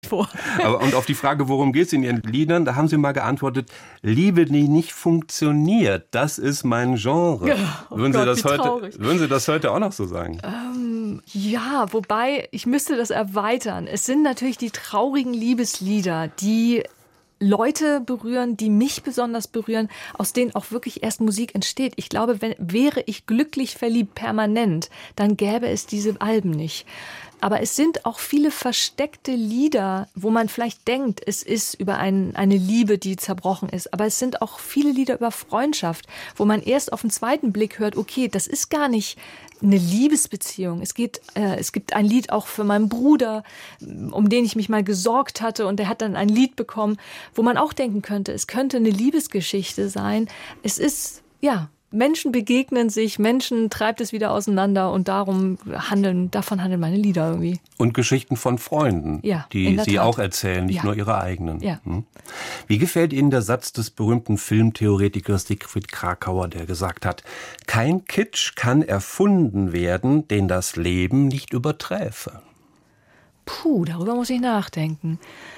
vor. Und auf die Frage, worum geht es in Ihren Liedern, da haben Sie mal geantwortet, Liebe, die nicht funktioniert, das ist mein Genre. Ja, würden Sie das heute auch noch so sagen? Ja, wobei, ich müsste das erweitern. Es sind natürlich die traurigen Liebeslieder, die Leute berühren, die mich besonders berühren, aus denen auch wirklich erst Musik entsteht. Ich glaube, wäre ich glücklich verliebt permanent, dann gäbe es diese Alben nicht. Aber es sind auch viele versteckte Lieder, wo man vielleicht denkt, es ist über eine Liebe, die zerbrochen ist. Aber es sind auch viele Lieder über Freundschaft, wo man erst auf den zweiten Blick hört, okay, das ist gar nicht eine Liebesbeziehung. Es gibt ein Lied auch für meinen Bruder, um den ich mich mal gesorgt hatte, und der hat dann ein Lied bekommen, wo man auch denken könnte, es könnte eine Liebesgeschichte sein. Es ist, ja, Menschen begegnen sich, Menschen treibt es wieder auseinander, und davon handeln meine Lieder irgendwie. Und Geschichten von Freunden, ja, die Sie auch erzählen, nicht nur Ihre eigenen. Ja. Wie gefällt Ihnen der Satz des berühmten Filmtheoretikers Siegfried Kracauer, der gesagt hat, kein Kitsch kann erfunden werden, den das Leben nicht überträfe? Darüber muss ich nachdenken.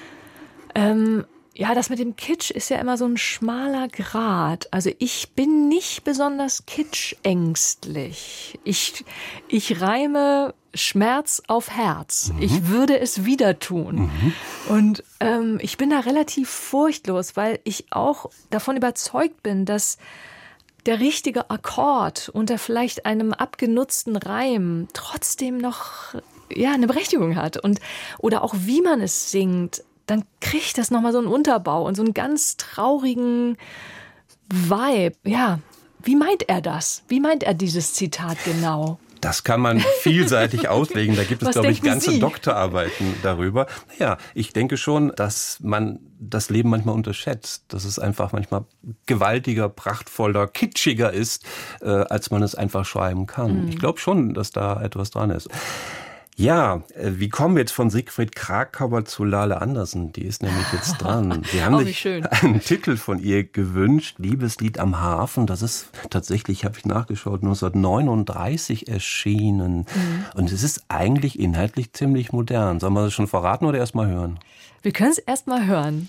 Ja, das mit dem Kitsch ist ja immer so ein schmaler Grat. Also ich bin nicht besonders kitschängstlich. Ich reime Schmerz auf Herz. Ich würde es wieder tun. Und ich bin da relativ furchtlos, weil ich auch davon überzeugt bin, dass der richtige Akkord unter vielleicht einem abgenutzten Reim trotzdem noch eine Berechtigung hat. Oder auch wie man es singt, dann kriegt das nochmal so einen Unterbau und so einen ganz traurigen Vibe. Ja, wie meint er das? Wie meint er dieses Zitat genau? Das kann man vielseitig auslegen. Da gibt es, glaube ich, ganze Doktorarbeiten darüber. Naja, ich denke schon, dass man das Leben manchmal unterschätzt. Dass es einfach manchmal gewaltiger, prachtvoller, kitschiger ist, als man es einfach schreiben kann. Ich glaube schon, dass da etwas dran ist. Ja, wie kommen wir jetzt von Siegfried Kracauer zu Lale Andersen? Die ist nämlich jetzt dran. Sie haben sich einen Titel von ihr gewünscht, Liebeslied am Hafen. Das ist tatsächlich, habe ich nachgeschaut, 1939 erschienen. Und es ist eigentlich inhaltlich ziemlich modern. Sollen wir das schon verraten oder erst mal hören? Wir können es erst mal hören.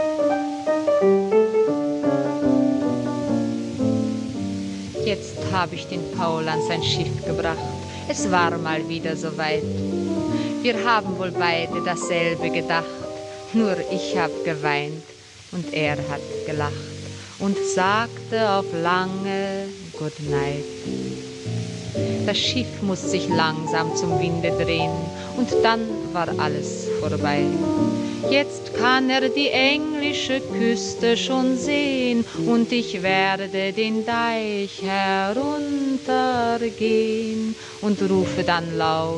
Jetzt habe ich den Paul an sein Schiff gebracht. Es war mal wieder soweit. Wir haben wohl beide dasselbe gedacht. Nur ich hab geweint und er hat gelacht und sagte auf lange Good Night. Das Schiff muss sich langsam zum Winde drehen und dann war alles vorbei. Jetzt kann er die englische Küste schon sehen und ich werde den Deich heruntergehen und rufe dann laut: